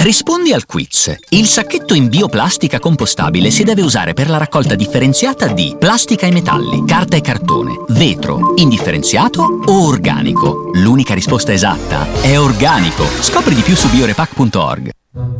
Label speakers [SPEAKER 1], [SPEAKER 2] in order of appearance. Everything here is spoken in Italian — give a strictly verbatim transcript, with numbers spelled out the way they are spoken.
[SPEAKER 1] Rispondi al quiz. Il sacchetto in bioplastica compostabile si deve usare per la raccolta differenziata di plastica e metalli, carta e cartone, vetro, indifferenziato o organico. L'unica risposta esatta è organico. Scopri di più su biorepack punto org.